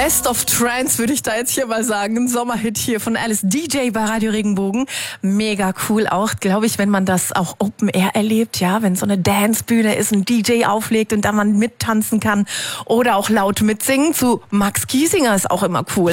Best of Trance, würde ich da jetzt hier mal sagen. Ein Sommerhit hier von Alice, DJ bei Radio Regenbogen. Mega cool auch, glaube ich, wenn man das auch Open Air erlebt, ja, wenn so eine Dancebühne ist, ein DJ auflegt und da man mittanzen kann oder auch laut mitsingen. Zu Max Giesinger ist auch immer cool.